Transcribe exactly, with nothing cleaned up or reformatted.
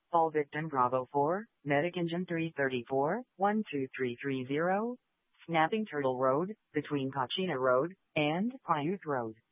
Call victim Bravo four, Medic Engine three thirty-four, one two three three zero, Snapping Turtle Road, between Kachina Road and Payute Road.